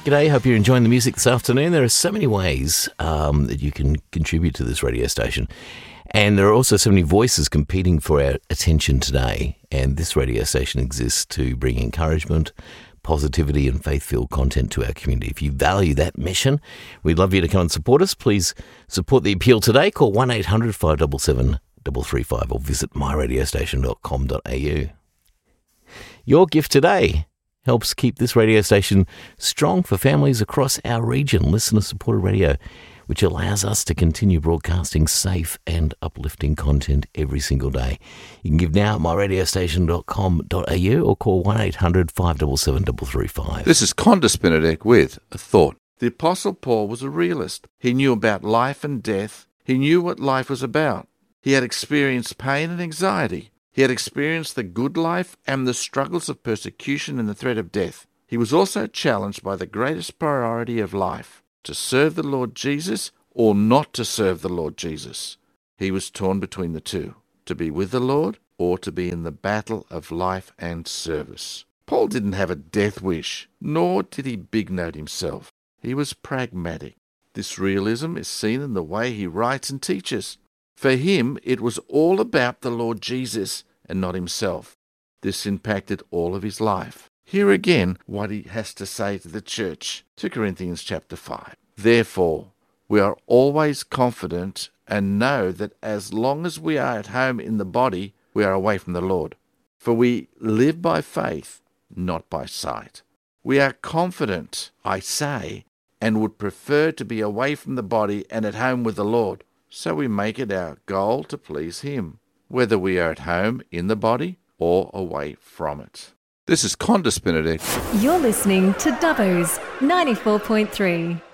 G'day, hope you're enjoying the music this afternoon. There are so many ways that you can contribute to this radio station. And there are also so many voices competing for our attention today. And this radio station exists to bring encouragement, positivity and faith-filled content to our community. If you value that mission, we'd love you to come and support us. Please support the appeal today. Call 1-800-577-335 or visit myradiostation.com.au. Your gift today helps keep this radio station strong for families across our region. Listener-supported radio, which allows us to continue broadcasting safe and uplifting content every single day. You can give now at myradiostation.com.au or call 1-800-577-335. This is Condis Benedek with a thought. The Apostle Paul was a realist. He knew about life and death. He knew what life was about. He had experienced pain and anxiety. He had experienced the good life and the struggles of persecution and the threat of death. He was also challenged by the greatest priority of life, to serve the Lord Jesus or not to serve the Lord Jesus. He was torn between the two, to be with the Lord or to be in the battle of life and service. Paul didn't have a death wish, nor did he big note himself. He was pragmatic. This realism is seen in the way he writes and teaches. For him, it was all about the Lord Jesus and not himself. This impacted all of his life. Hear again what he has to say to the church. 2 Corinthians chapter 5. Therefore, we are always confident and know that as long as we are at home in the body, we are away from the Lord. For we live by faith, not by sight. We are confident, I say, and would prefer to be away from the body and at home with the Lord. So we make it our goal to please him, whether we are at home in the body or away from it. This is Condis Benedek. You're listening to Dubbo's 94.3.